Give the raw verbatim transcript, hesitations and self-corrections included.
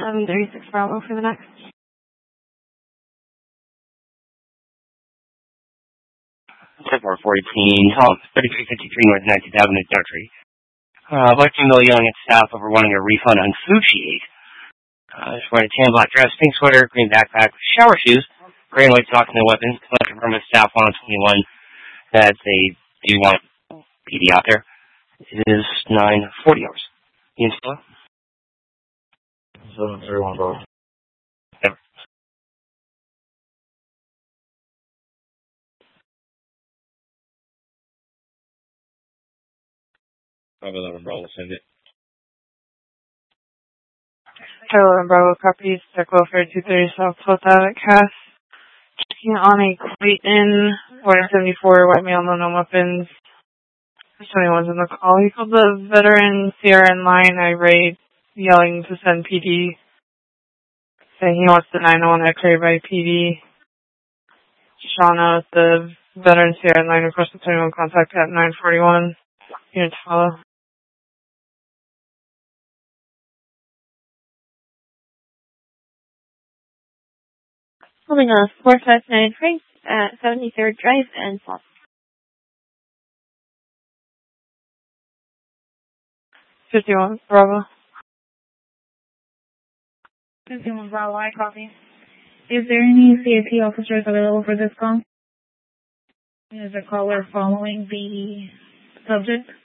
seven thirty-six Bravo for the next. four fourteen, Tom, thirty-three fifty-three North nineteenth Avenue, Dartry. Uh, I'd like to know yelling at staff over wanting a refund on food she ate. Uh, she's wearing a tan black dress, pink sweater, green backpack, shower shoes, gray and white socks, and no weapons. Can I confirm with staff one twenty-one that they do want P D out there? It is nine forty hours. Ian Stella? seven thirty-one Bravo. Never. Bravo eleven Bravo, send it. eleven Bravo copies, Tech Welfare two thirty South twelfth Avenue, Cass. Checking on a Clayton, one seventy-four, white male, no known weapons. twenty-one's in the call. He called the veteran C R N line, irate, yelling to send P D, saying he wants the nine one one X-ray by P D. Shauna, the veteran C R N line, requested twenty-one contact at nine forty-one. Here to follow. Holding on four five nine Frank at seventy-third Drive and South. fifty-one Bravo. fifty-one Bravo, I copy. Is there any C A P officers available for this call? Is the caller following the subject?